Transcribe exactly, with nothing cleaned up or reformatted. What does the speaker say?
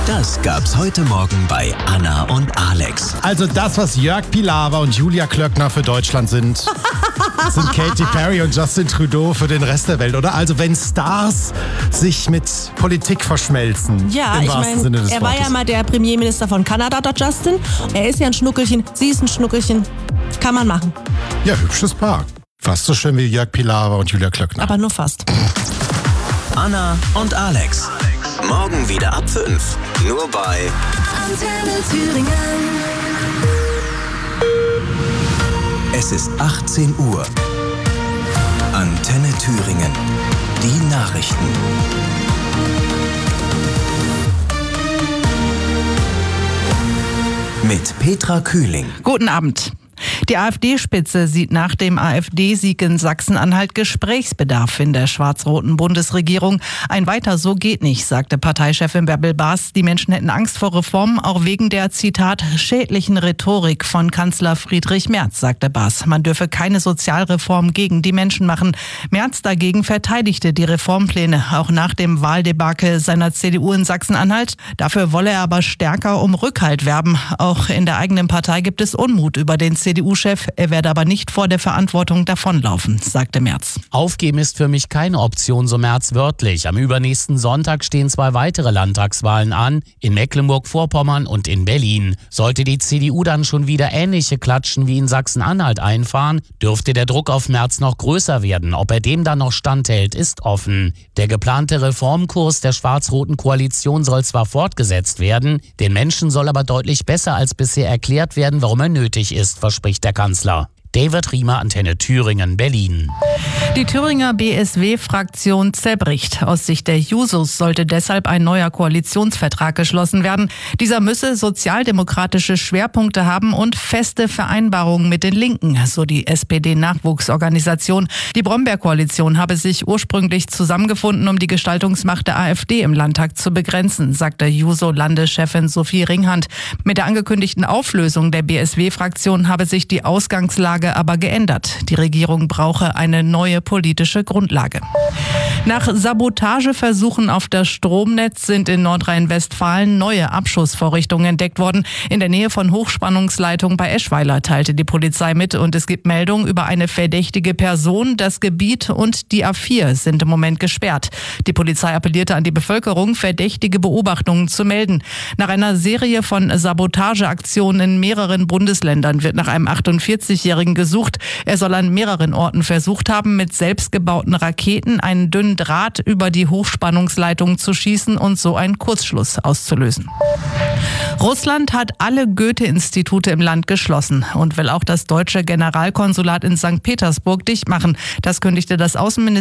Das gab's heute Morgen bei Anna und Alex. Also das, was Jörg Pilawa und Julia Klöckner für Deutschland sind, sind Katy Perry und Justin Trudeau für den Rest der Welt, oder? Also wenn Stars sich mit Politik verschmelzen, Ja, im ich wahrsten meine, Sinne des er war Wortes. ja mal der Premierminister von Kanada, der Justin. Er ist ja ein Schnuckelchen, sie ist ein Schnuckelchen. Kann man machen, Ja, hübsches Paar. Fast so schön wie Jörg Pilawa und Julia Klöckner. aber nur fast. Anna und Alex. Morgen wieder ab fünf. Nur bei Antenne Thüringen. Es ist achtzehn Uhr. Antenne Thüringen. Die Nachrichten. Mit Petra Kühling. Guten Abend. Die AfD-Spitze sieht nach dem AfD-Sieg in Sachsen-Anhalt Gesprächsbedarf in der schwarz-roten Bundesregierung. Ein Weiter so geht nicht, sagte Parteichefin Bärbel Baas. Die Menschen hätten Angst vor Reformen, auch wegen der, Zitat, schädlichen Rhetorik von Kanzler Friedrich Merz, sagte Baas. Man dürfe keine Sozialreform gegen die Menschen machen. Merz dagegen verteidigte die Reformpläne, auch nach dem Wahldebakel seiner C D U in Sachsen-Anhalt. Dafür wolle er aber stärker um Rückhalt werben. Auch in der eigenen Partei gibt es Unmut über den C D U-Chef. Er werde aber nicht vor der Verantwortung davonlaufen, sagte Merz. Aufgeben ist für mich keine Option, so Merz wörtlich. Am übernächsten Sonntag stehen zwei weitere Landtagswahlen an, in Mecklenburg-Vorpommern und in Berlin. Sollte die C D U dann schon wieder ähnliche Klatschen wie in Sachsen-Anhalt einfahren, dürfte der Druck auf Merz noch größer werden. Ob er dem dann noch standhält, ist offen. Der geplante Reformkurs der schwarz-roten Koalition soll zwar fortgesetzt werden, den Menschen soll aber deutlich besser als bisher erklärt werden, warum er nötig ist, verspricht der Kanzler. David Riemer, Antenne Thüringen, Berlin. Die Thüringer B S W-Fraktion zerbricht. Aus Sicht der Jusos sollte deshalb ein neuer Koalitionsvertrag geschlossen werden. Dieser müsse sozialdemokratische Schwerpunkte haben und feste Vereinbarungen mit den Linken, so die S P D-Nachwuchsorganisation. Die Brombeer-Koalition habe sich ursprünglich zusammengefunden, um die Gestaltungsmacht der AfD im Landtag zu begrenzen, sagte Juso-Landeschefin Sophie Ringhand. Mit der angekündigten Auflösung der B S W-Fraktion habe sich die Ausgangslage aber geändert. Die Regierung brauche eine neue politische Grundlage. Nach Sabotageversuchen auf das Stromnetz sind in Nordrhein-Westfalen neue Abschussvorrichtungen entdeckt worden. In der Nähe von Hochspannungsleitungen bei Eschweiler, teilte die Polizei mit, und es gibt Meldungen über eine verdächtige Person. Das Gebiet und die A vier sind im Moment gesperrt. Die Polizei appellierte an die Bevölkerung, verdächtige Beobachtungen zu melden. Nach einer Serie von Sabotageaktionen in mehreren Bundesländern wird nach einem achtundvierzigjährigen gesucht. Er soll an mehreren Orten versucht haben, mit selbstgebauten Raketen einen dünnen Draht über die Hochspannungsleitung zu schießen und so einen Kurzschluss auszulösen. Russland hat alle Goethe-Institute im Land geschlossen und will auch das deutsche Generalkonsulat in Sankt Petersburg dicht machen. Das kündigte das Außenministerium